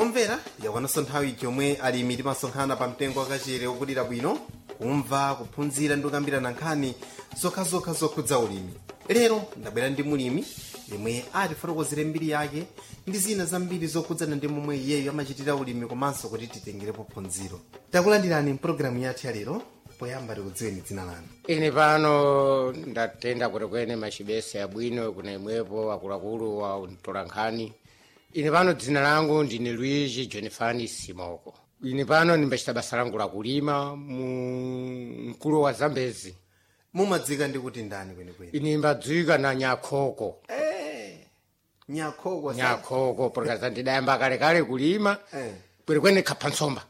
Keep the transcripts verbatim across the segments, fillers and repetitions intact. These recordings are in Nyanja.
Omvera yakwananso nthawi yomwe alimi timasonkhana pa mtengo wakachere wokulira bwino kumva kuphunzira ndi kukambirana nkhani zokhazokha zokhudza ulimi. Lero ndabwera ndi mulimi yemwe atifotokozere mbiri yake ndi zina zambiri zokhudzana ndi momwe iyeyo amachitira ulimi komanso kuti titengerepo phunziro. Takulandirani mpulogalamu yathu ya lero, poyamba tikudziweni dzina lanu. Ine pano ndatenda kuti kwene machibese abwino kuna imwepo akuluakulu wa mtolankhani. Ine pano dzina langu ndine Luigi Jonifani Simoko. Ine pano ndimbachita basa langu la kulima mu mkulu wa Zambezi. Mumadzika ndi kuti ndani kwenikweni? Ine mbadzika na Nyakhoko. Eh, Nyakhoko. Nyakhoko porque ndidayamba kale kale kulima. Eh. Kwenikweni kaphansomba.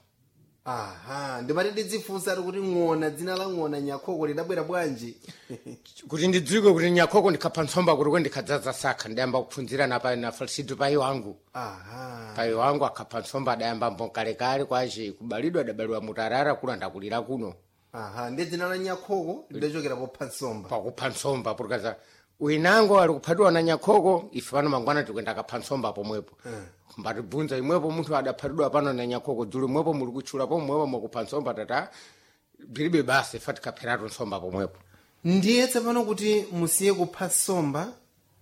Aha, ndimatete dzifunsa kuti ng'ona dzina la ng'ona Nyakhoko lidabwera bwanji? Kuti ndidzike kuti Nyakhoko ndikaphansomba kuti kwendi khadzaza sakha ndayamba kuphunzira na pa na falsido pai wangu. Aha. Pai wangu akaphansomba adayamba mbokale kale kwaje kubalidwa adabalwa mutarara kulanda kulira kuno. Aha, ndi dzina la Nyakhoko lidachokera pophansomba. Pa kuphansomba porque uinango ali kuphatiwa na Nyakhoko ife pano mangwana tikwenda kaphansomba pomwepo. Eh. Mbatibvunza imwepo munthu adaphatidwa pano na Nyakhoko dzulu imwepo muli kutchula pomwepo mukuphansomba tata biribe basi fati kapheratu nsomba pomwepo. Ndiye tsopano kuti musiye kupha nsomba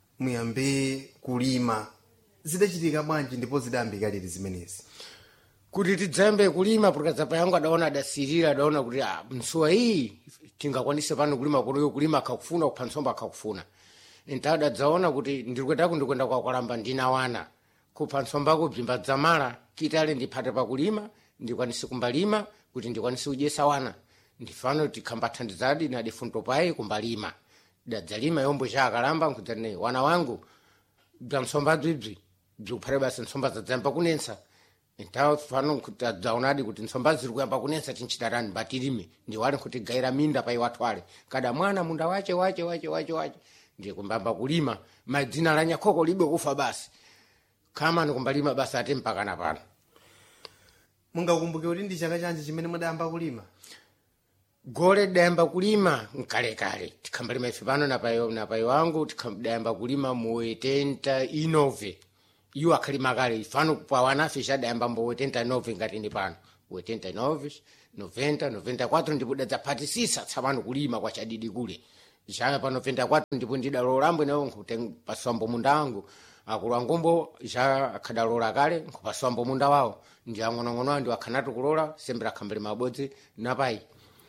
muyambe kulima, zidachitika bwanji ndipo zidayambika liti zimenezi? Kuti tidzayambe kulima porque zapa yangu adaona adasirira adaona kuti ah msuwa iyi tingakwanise pano kulima kuti kulima akakufuna kupha nsomba akakufuna. Ntada adzaona kuti ndirikwendako ndikwenda kwa kwalamba ndina wana kupha nsomba kubzimba dzamala kitale ndiphate pa kulima ndikwanise kumbalima kuti ndikwanise kudyesa wana. Ndifano tikhambathandizadi na difunto pai kumbalima. Dadzalima yombo chakalamba nkudzane wana wangu bza nsomba dzibzi bzikuphate basi nsomba zadzayamba kunensa. Ntawo fano kutadzaonadi kuti nsomba ziri kuyamba kunensa tinchitarani batilime ndiwali kuti gaira minda pai watwale kada mwana munda wache wache wache wache wache ndiye kumbamba kulima madzina la Nyakhoko libe kufa basi kama nikumbalima basi ate mpaka na pano. Mungakumbuke kuti ndi chaka chanji chimene mudayamba kulima? Gole dayamba kulima nkale kale tikambalima ife pano na payo na payo wangu tikadayamba kulima mu oitenta e nove. Iwo akalima kale ifano kwa wanafe shadayamba mbo oitenta e nove ngati ndi pano oitenta e nove noventa noventa e quatro ndipo dadzapatisisa tsapano kulima kwa chadidi kule. Chaka pa noventa e quatro ndipo ndidalolambo nawo nkupaswambo munda wangu akulu angombo ja akadalola kale nkupaswambo munda wawo ndi ang'onong'ono ndi akhanatu kulola sembera khambali mabodzi napai.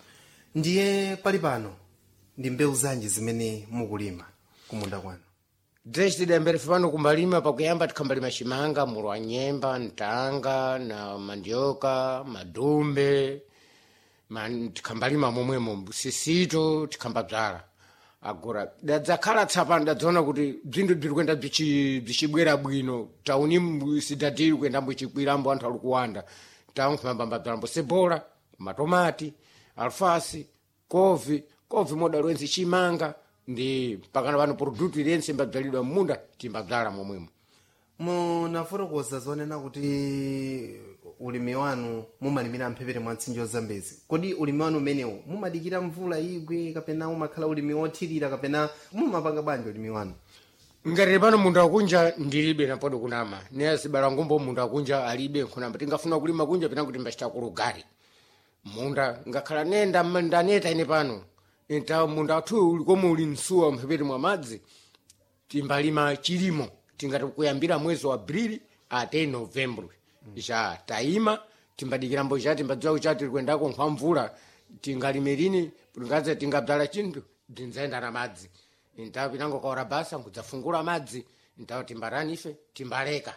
Ndiye pali pano ndi mbewu zanji zimene mukulima kumunda kwanu? Dreshi dembere fano kumbalima pakuyamba tikambalima chimanga mulwa nyemba ntanga na mandioka madumbe man tikambalima momwemo sisito tikambadzala. Agora dadzakhala tsapano dadzaona kuti bzindu bziri kwenda bzichibwera bwino tauni sidadiri kwenda mbuchikwirambo anthu ali kuwanda tawo nkhumambambadzala sebola matomati alfasi kovi kovi moda lwenzi chimanga ndi pakana pano product ilense mbadzalidwa munda timbadzala momwemo. Munafotokoza zonena kuti ulimi wanu mumalimira mphepete mwa mtsinje wa Zambezi. Kodi ulimi wanu umenewu mumadikira mvula igwe kapena umakhala ulimi wothirira kapena mumapanga bwanji ulimi wanu? Ngati pano munda wakunja ndilibe napodo kunama nezibala ngombo munda wakunja alibe nkhunamba tingafuna kulima kunja pena kuti mbachita kulugari munda ngakhala nenda ndaneta ine pano enta munda wathu ulikomo uli msuwa mphepete mwa madzi timbalima chilimo tingati kuyambira mwezi wa Aprili ate Novembro. Ja taima timbadikira mbo chati mbadzwa uchati kwendako nkwa mvula tingalime lini ngaze tingabdala chintu ndinzaenda na madzi ntawo pinango kaora basa ngudzafungula madzi ntawo timbarani ife timbaleka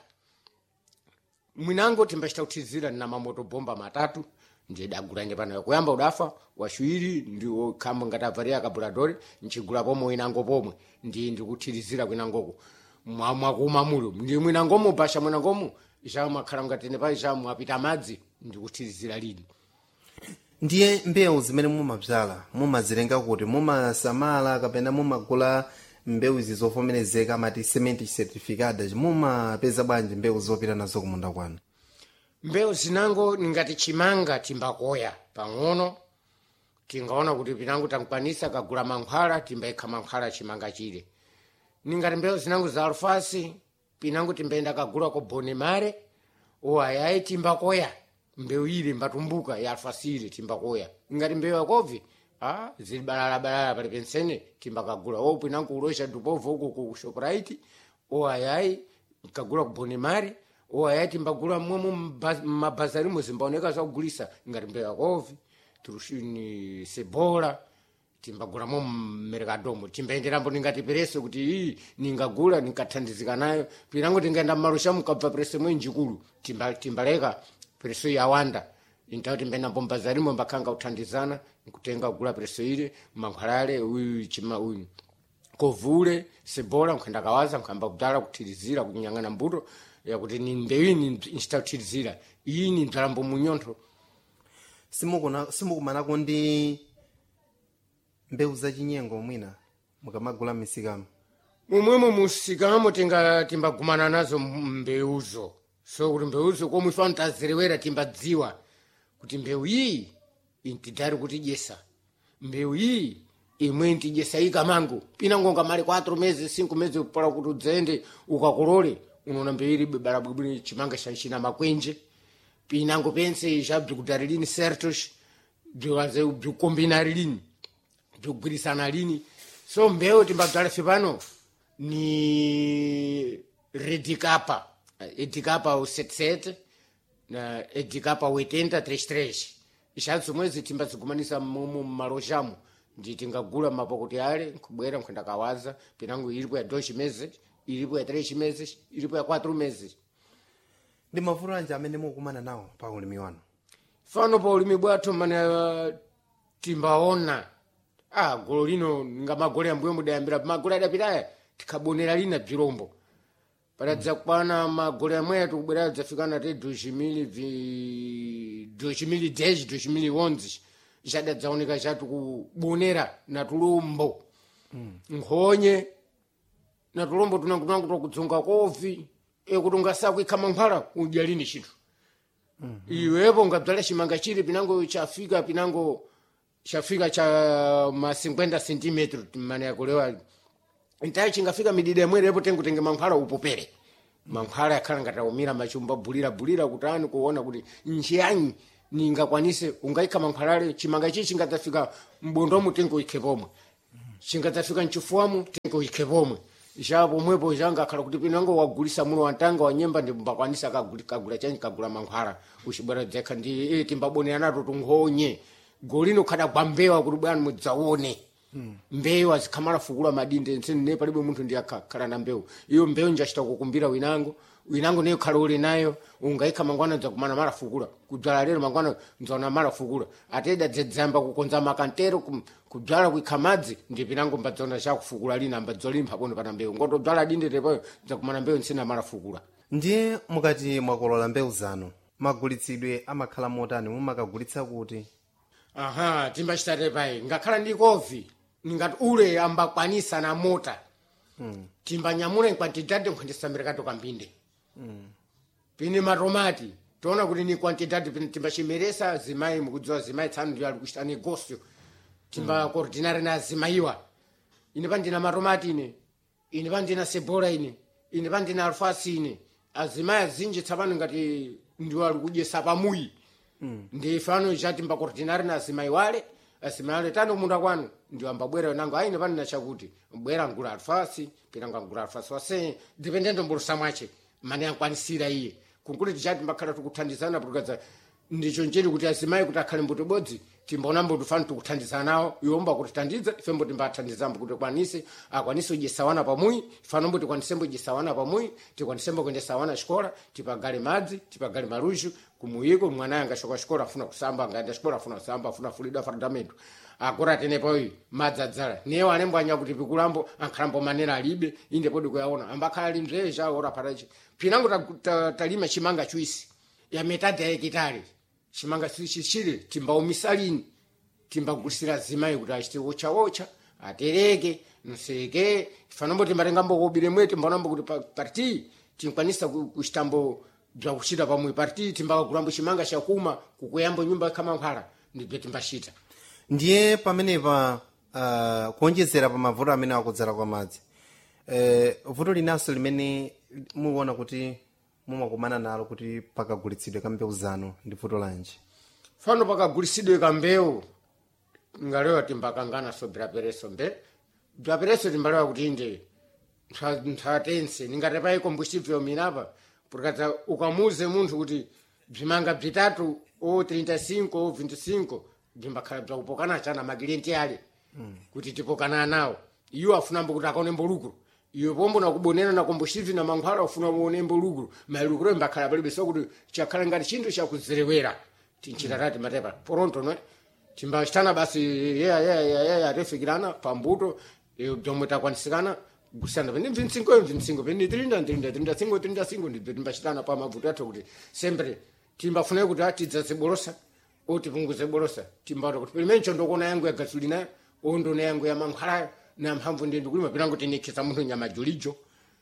mwinango timbachita kuthizira na mamoto bomba matatu ndiye dagula nje pano kuyamba udafa washwiri ndiwo kamba ngati avaria kabuladori nchigula pomwe winango pomwe ndi ndikuthirizira kwinangoko mwamwa kumamulo ndi mwinangomo basha mwinangomo isha makhala ngati ne pa isha mwapita madzi ndikuthirizira lini. Ndiye mbewu zimene mumabzala mumazilenga kuti mumasamala kapena mumagula mbewu izi zovomerezeka amati cement certificada mumapeza bwanji mbewu zopita nazo kumunda kwanu? Mbewu zinango ngati chimanga timbakoya pang'ono tingaona kuti pinango tankwanisa kagula mankhwala timbaikha mankhwala chimanga chile. Ningati mbewu zinango za alfasi pinango timbaenda kagula ko bone mare oayayi timbakoya mbewu ile mbatumbuka ya alfasile timbakoya ngati mbewu yakovi ah zili balala balala pali pensene timbakagula opo inanku ulosha dupovo huko ku Shoprite oayayi kagula ku Bonimari oayayi timbagula mwemo mabazari muzimbaoneka za kugulisa ngati mbewu yakovi turushini sebola timbagula mo merekadomo timbaenderambo ningati perese kuti iyi ningagula nikathandizika nayo pirango tingaenda marusha mukabva perese mwenjikulu timba timbaleka perese yawanda intauti mbena bomba zarimo mbakanga uthandizana nkutenga kugula perese ile mankhwalale uyu chima uyu kovule sebola nkanda kawaza nkamba kudala kuthirizira kunyang'ana mbuto yakuti ni mbewini nchitauthirizira iyi ni mtalambo munyontho simukuna simukumanako ndi mbewu za chinyengo mwina mukamagula misikamo mumwemo musikamo tinga timbagumana nazo mbewuzo so kuti mbewuzo komwe ifano tazerewera timbadziwa kuti mbewu iyi intidari kuti jesa mbewu iyi imwe intijesa ikamango pinangonga mali quatro meses cinco meses para kuti udzende ukakolole unoona mbewu ili bala bwibwini chimanga chanchina makwenje pinango pense jabdi kudarilini certos bziwaze bzikombinari lini bzikugwirisana lini so mbewu timbadzala fipano ni redicapa edicapa o setenta e sete na edicapa oitenta três três ixanso mwezi timbazigumanisa mumu mmalojamo ndi tingagula mapokoti ale nkubwera nkhenda kawaza pinango ilipo ya dois meses ilipo ya três meses ilipo ya quatro meses ndi mavuto anje amene mukumana nawo pa ulimi wanu fano pa ulimi bwathu mana timbaona ah golo lino ngamagole ambuyo mudayambira magole adapitaya tikabonera lina bzirombo paradza kupana magole amwetu kubwera dzafikana te dois mil e dez dois mil e onze jadadzaoneka chatu kubonera na tulombo mm. nkhonye na tulombo tunangutangu tokudzonga kofi ekuti ungasakuyikha mankhwala udya lini chinthu mm -hmm. iwepo ngabzala chimanga chili pinango chafika pinango chafika cha ma cinquenta centímetros mane yakulewa ntayo chingafika midida yamwere yepo tengu tenge mankhwala upopere mankhwala yakhala ngataumira machumba bulira bulira kutani kuona kuti nchiyanyi ningakwanise ungayikha mankhwalale chimanga chichi chingadzafika mbondomu tengo ikhe pomwe chingadzafika mchifuwamu tengo ikhe pomwe japo mwepo janga akhala kuti pinango wagulisa mulo wantanga wanyemba ndi mbakwanisa kagula chanyi kagula mankhwala uchibwera dzekha ndi e timbabonera nato tunghonye golino kada kwambewa kuti bwana mudzaone hmm. mbewu azikhamala fukula madinde nsene ne palibe munthu ndi akhala na mbewu iyo mbewu njachita kukumbira winango winango neyo khala uli nayo ungayikha mangwana dzakumana mala fukula kudzala lero mangwana nzaona mala fukula ateda dzedzamba kukonza makantero kudzala kuikha madzi ndi pinango mbadzaona chakufukula lina mbadzolimba pone pana mbewu ngoto dzala dinde tepo dzakumana mbewu nsene mala fukula ndiye mukati mwakolola mbewu zanu magulitsidwe amakhala motani mumakagulitsa kuti aha timbachitare pai ngakhala ndi kovi ngati ule ambakwanisa na mota mm. timbanyamula quantidade nkhandisamirikato kambinde mm. pini matomati toona kuti ni quantidade timbachimeresa zimayi mukudziwa zimayi tsanu ndi ali kuchita negosio timba mm. coordinare na zimayiwa ine pandina matomati ine ine pandina sebola ine ine pandina alfasi ine azimayi azinji tsapano ngati ndi ali kudyesa pamuyi Mm. ndi fano chati mbakoordinari na asimai wale asimai wale tano munda kwanu ndio ambabwera nango aine pani na chakuti mbwera ngula alfasi pinanga ngula alfasi wase dependendo mbulusa mwache mane yankwanisira iye kunkuti tichati mbakhala tikuthandizana putukaza ndicho njeri kuti asimai kuti akhale mbuto bodzi timbaona mbuto fano tikuthandizana nawo yomba kuti tandiza ife mbuto mbathandizambo kuti kwanise akwanise ujesawana pamuyi fano mbuto kwanisembo ujesawana pamuyi tikwanisembo kwende sawana shikola tipagale madzi tipagale maruju kumuyiko mwana yanga shoka shikola afuna kusamba ngaenda shikola afuna kusamba afuna fulida fundamento akora tenepo iyi madzadzala neyo anembwanya kuti pikulambo ankhalambo manera alibe inde podi kuyaona ambakhala limzesha ora parachi pinango talima chimanga chuisi ya metade ya hekitari chimanga chichile timbaumisalini timbagulisira zimayi kuti achite wocha wocha atereke nseke fanombo timbatengambo kubire mwete mbonambo kuti parti tinkwanisa kuchitambo bza kuchita pamwe parti timbakagulambo chimanga chakuma kukuyambo nyumba kama nkhala ndibe timbachita ndiye pamenepa uh, kuonjezera pa mavuto amene akudzera kwa madzi uh, vuto linaso limene mukuona kuti mumakumana nalo kuti pakagulitsidwe kambewu zanu ndi vuto lanji? Fano pakagulitsidwe kambewu ngalewa timbakangana so brapereso mbe brapereso timbalewa kuti inde nthatense ningatepa combustível minapa porque ukamuze munthu kuti bzimanga bzitatu ou trinta e cinco ou vinte e cinco bzimbakhala bzakupokana chana magilenti ale mm. kuti tipokana nawo iyo afunambo kuti akaonembo lucro iyo pombo nakubonera na combustível na mankhwala ufuna uonembo lucro mas lucro imbakhala palibe so kuti chakhala ngati chinthu chakuzerewera tinchitatati matepa pronto no timbachitana basi yeya yeya yeya atefikirana pambuto bzomwe takwanisikana gusana vende vinte e cinco vinte e cinco vende trinta trinta trinta e cinco trinta e cinco ndi timbachitana pa mavuto athu kuti sempre timbafuna kuti atidzase bolosa ou tipunguze bolosa timbauta kuti pelimencho ndokona yangu ya gasolina ou ndona yangu ya mankhwala na mphamvu ndi ndikulima pilango tinikhiza munthu nyama jolijo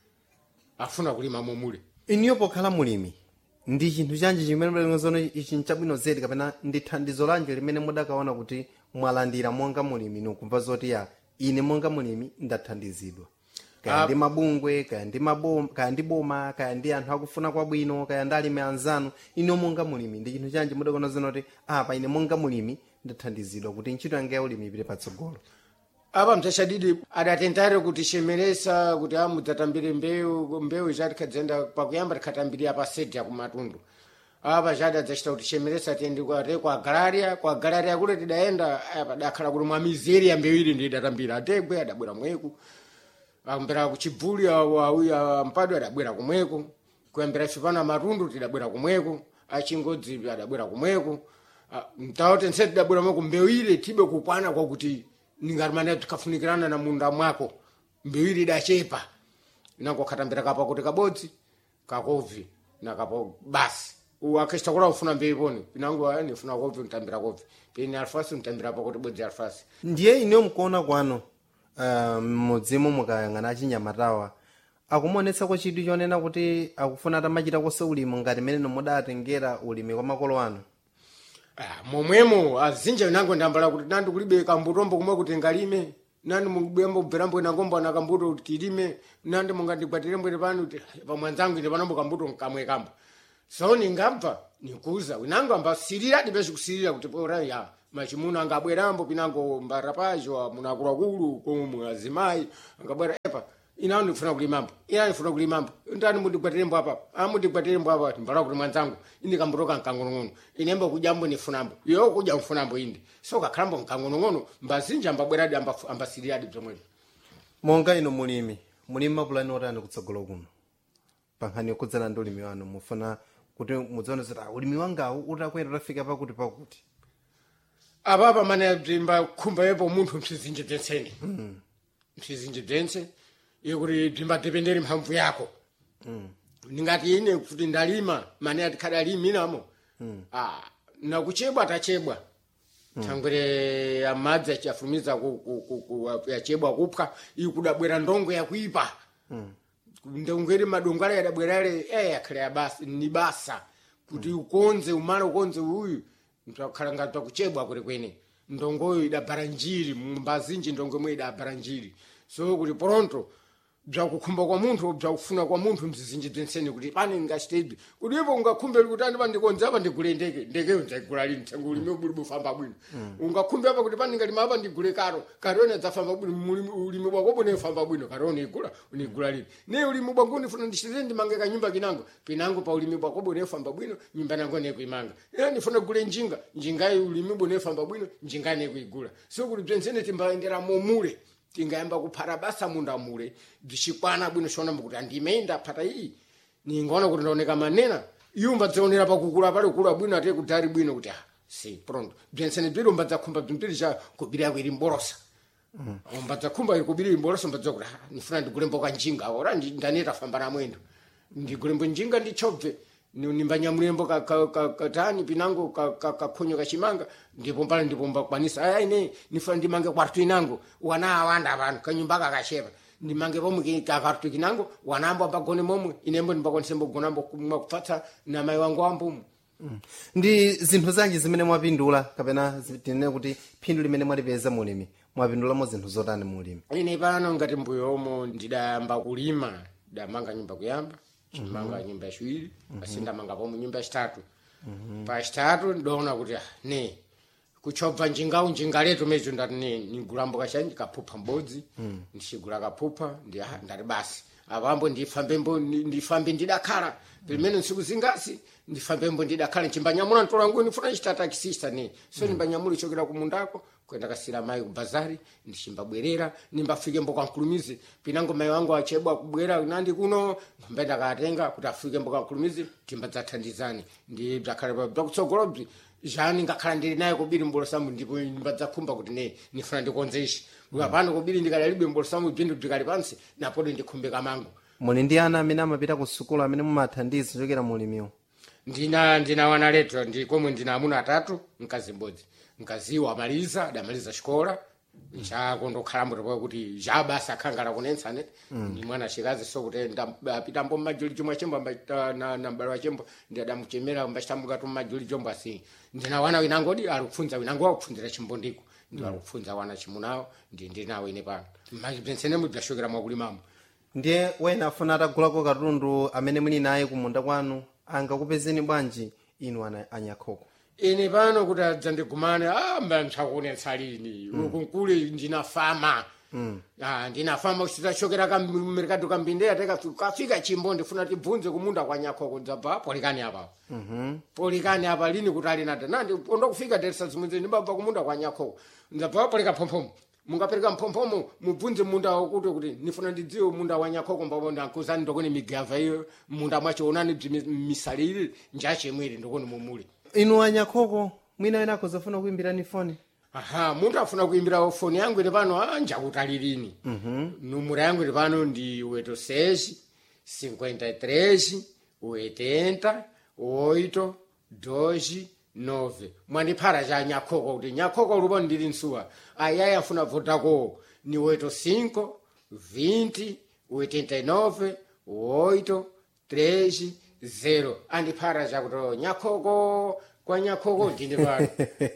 afuna kulima momule. Iniyo pokhala mulimi ndi chinthu chanji chimene mlengezano ichi nchabwino zedi kapena ndi thandizo lanji limene mudakaona kuti mwalandira monga mulimi nukumva zoti ya ine monga mulimi ndathandizidwa kaya ndi mabungwe kaya ndi maboma kaya ndi boma kaya ndi anthu akufuna kwabwino kaya ndi alimi anzanu ine monga mulimi ndi chinthu chanji mudakaona zoti apa ine monga mulimi ndathandizidwa kuti ntchito yanga ya ulimi ipite patsogolo? Apa mtachadidi adatentare kuti shemeresa kuti amudzatambire mbewu mbewu izati khadzenda pakuyamba tikhatambirira pa sedi ya kumatundu apa chada dzachita kuti shemeresa tiendi kwa kwa galaria kwa galaria kule tidaenda apa dakhala kuti mwa mizeri ya mbewu ili ndi datambira ategwe adabwera mweku ambera kuchibuli wa mpadwe adabwera kumweku kuyambira chipana matundu tidabwera kumweku achingodzi adabwera kumweku mtaote nseti tidabwera mweku mbewu ile tibe kukwana kwa kuti ningarimane tikafunikirana na munda mwako mbewu ile idachepa inango khatambira kapa kuti kabodzi kakovi na kapo basi uakesta kula ufuna mbewu poni pinango yani ufuna kovi ntambira kovi pini alfasi ntambira pa kuti bodzi alfasi. Ndiye ine mkuona kwano uh, mudzimu mukayang'ana achinyamatawa akumonetsa kwa chidwi chonena kuti akufuna atamachita kose ulimi ngati mmene mudatengera ulimi kwa makolo anu? Ah, momwemo azinja nango ndambala kuti nandi kulibe kambutombo kumwe kuti ngalime nandi mubembo bverambo na ngombo na kambuto tilime nandi mungandigwatire mbwere pano kuti pamwanzangu ine panombo kambuto kamwe kambo so ningamba nikuza winango amba sirira dibe kusirira kuti pora ya machimuna angabwerambo pinango mbarapajo munakula kulu komwe azimai angabwera epa ina ndifuna kulimambo ina ndifuna kulimambo ndani mudigwatirembo apa amudigwatirembo apa mbala kuti mwanzangu indi kambutoka nkangonongono inembo kujambo nifunambo yo kuja mfunambo indi so kakhambo nkangonongono mbazinja mbabweradi amba ambasiriyadi bzomwe. Monga ino mulimi mulimi mapulani otani kutsogolo kuno pankhani yokudzana ndi ulimi wanu mufuna kuti mudzione zoti ulimi wangawu utakwera utafika pakuti pakuti apapa mane bzimba khumba yepo munthu msizinje bzenseni mm. msizinje bzense iyo kuti bzimbatependere mphamvu yako mm. ningati ine kuti ndalima mane atikadalimi namo mm. ah, nakuchebwa tachebwa mm. thangwere amadzi achiafumiza ku, ku, ku, ku, yachebwa kupha iyi kudabwera ndongo yakuipa mm. ndongere madongala yadabwerale eh yakhale yabasi ni basa kuti mm. ukonze umala ukonze uyu mtakhala ngati kuchebwa kule kwene ndongoyo idabara njiri mbazinji ndongo mwe idabara njiri so kuti pronto bzakukhumba kwa munthu bzakufuna kwa munthu mzizinji bzenseni kuti pane ngachitebwe kuti ipo ungakhumbe kuti andi pandikonza apa ndigule ndeke ndekeyo ndzagula lini tsangu ulimi ubuli bufamba bwino mm. ungakhumbe apa kuti pane ngalima apa ndigule karo karone dzafamba bwino ulimi bwako bune ufamba bwino karone igula unigula lini ne ulimi bwako ndifuna ndishitire ndimange kanyumba kinango pinango pa ulimi bwako bune ufamba bwino nyumba nango ne kuimanga ila ndifuna gule njinga njinga ulimi bune ufamba bwino njinga ne kuigula so kuti bzenseni timbaendera momule tingayamba kuphata basa munda mule bzishikwana bwino shona mbukuti andimenda phata iyi ningaona kuti ndaoneka manena yumba dzaonera pakukula pale kula bwino ate kutari bwino kuti ah si pronto bzensene bwiro mbadza khumba bzimtiri cha kubira kwiri mborosa mm. mbadza khumba ikubira mborosa mbadza kuti ah nifuna ndigule mboka njinga ora ndaneta famba na mwendo ndigule mbo njinga ndichobve nimbanya mlembo katani pinango kakhonyo kachimanga ndipo pale ndipo mbakwanisa aya ine nifuna ndimange kwartu inango wana awanda abantu kanyumba kakasheba ndimange pomwe kakartu kinango wanambo ambagone momwe inembo ndimbakwanise mbogonambo kupfatsa na mai wangu ambumu mm. ndi zinthu zanji zimene mwapindula kapena tinene kuti phindu limene mwalipeza mulimi mwapindulamo zinthu zotani mulimi? Ine pano ngati mbuyo omo ndidayamba kulima ndamanga nyumba kuyamba chimanga nyumba yachiwiri basi ndamanga pomwe nyumba yachitatu pachitatu ndaona kuti ne kuchobva njingawu njinga letu mecho ndati ne nigulambo kachanji kaphupha mbodzi ndichigula kaphupha ndi ndati basi avambo ndifambembo ndifambe ndidakhala pamene ntsiku zingasi ndifambembo ndidakhala chimbanyamula ntola ngoni ndifuna chitata kisista ne so ndimbanyamula chokera kumundako kwenda kasira mai ku bazari ndichimbabwerera nimbafike mboka nkulumizi pinango mai wangu achebwa kubwera nandi kuno mbenda katenga kuti afike mboka nkulumizi timbadzathandizani ndi bzakhala bzakutsogolobzi jani ngakhala ndili naye kubiri mbolo samu ndipo mbadzakhumba kuti ne nifuna ndikonzeishi ukapano kubiri ndikalalibe mbolo samu bzindu bzikali pansi napo ndikhumbeka mangu. Muli ndi ana amene amapita ku sukulu amene mumathandiza chokera mulimiwo? Ndina ndina wana leto ndi komwe ndina amuna atatu mkazi mbodzi. Mkaziwo amaliza adamaliza xikola chako ndokhala mboto kuti jabasa khangala kunensane ndi mwana chikazi so kuti ndapita mbo majuli chomwe chemba na nambala wa chembo ndi adamuchemera mbashambuka tu majuli chombo asi ndina wana winangodi ali kufunza winango wakupfunzira chimbondiko ndi ali kufunza wana chimunawo ndi ndinawo ine pano mazipensene mu byashokera mwakuli mama. Ndiye wena afuna atagulako katundu amene muli naye kumunda kwanu angakupezeni bwanji inu ana anyakhoko? Ine pano kuti adzandigumane ah mba nchakuonetsa lini uku nkule ndina fama mm. ah ndina fama usitachokera ka mercado kambinde ateka kafika chimbo ndifuna tibvunze kumunda kwa nyakhoko dzabva polikani apa mhm polikani apa lini kuti ali nada nandi pondo kufika derisa zimwenze ndibabva kumunda kwa nyakhoko dzabva polika phomphom mungapereka mphompomo mubvunze munda ukuti kuti nifuna ndidziwe munda wa nyakhoko mbabo ndakuzani ndokoni migava iyo munda mwacho onani misaliri njache mwiri ndokoni mumuli. Inu anyakhoko mwina wena akuzafuna kuimbirani foni? Aha, muntu afuna kuimbira foni yangu ine pano anja kutalilini. Mhm. Numero yangu ine pano ndi oito seis cinquenta e três oitenta oito dois nove. Mwandipara cha nyakhoko kuti nyakhoko lupo ndili nsuwa. Ayaya afuna votako ni oito cinco vinte oitenta e nove oito três zero. Andipara cha kuti nyakhoko kwa nyakhoko ndine pano.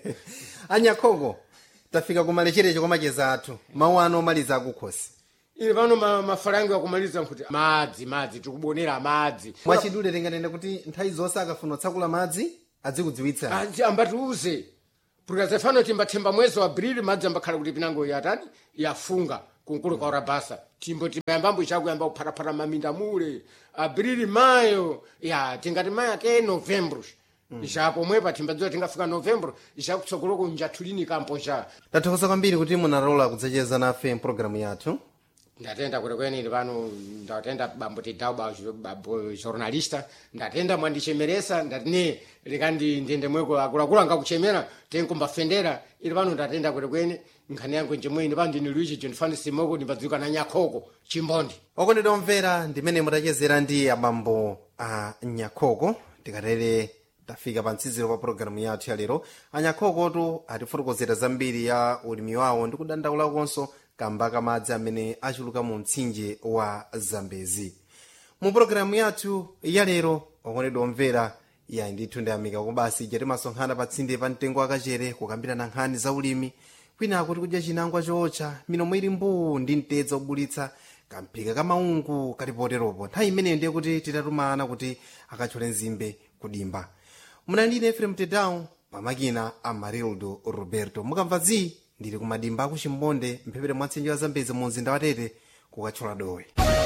Anyakhoko tafika kumalecherecho kwa macheza athu mawu ano omaliza akukhosi. Ine pano mafalango akumaliza kuti madzi madzi tikubonera madzi. Mwachidule tinganene kuti nthawi zonse akafuna kutsakula madzi adzikudziwitsa. Adzi ambatiuze. Purikazefano timbathemba mwezi wa Aprili madzi ambakhala kuti pinango yatani yafunga kunkulu kwa urabasa. Timbo timayambambo chakuyamba kuphatapata maminda mule. Aprili mayo ya tingati maya ke Novembro. Ishapo mwepa timbadziwa tingafika Novembro ishakutsogoloko njatulini kampo cha. Tathokoza kwambiri kuti munalola kudzacheza nafe mpulogalamu yathu. Ndatenda kuti kweni ili pano ndatenda bambo tidauba babo journalista ndatenda mwandichemeresa ndatine likandi ndende mweko akulakula ngakuchemera tenkumba fendera ili pano ndatenda kuti kweni nkhani yangu njemwe ili pano ndini Luigi John Fancy Moko ndibadzika na nyakhoko chimbondi. Oko ndidomvera ndimene mutachezera ndi abambo a nyakhoko tikatere tafika pa mtsiziro pa programu yathu ya lero. Anyakhokotu atifotokozera zambiri ya ulimi wawo ndi kudandaulakonso kamba ka madzi amene achuluka mu mtsinje wa Zambezi. Mu programu yathu ya lero okondedwa omvera ya ndithu ndayamika kubasi ija timasonkhana pa tsinde pa mtengo wakachere kukambirana nkhani za ulimi kwina kuti kudya chinangwa chocha milomo ili mbuu ndi mtedza obulitsa kamphika ka maungu kalipoteropo. Nthawi imeneyo ndiye kuti titatumana kuti akachole nzimbe kudimba. Munandine Efrem Tedown pamakina Amarildo Roberto. Mukamva zi ndili kumadimba akuchimbonde mphepete mwa mtsinje wa Zambezi mu mzinda wa Tete kukachola dowe.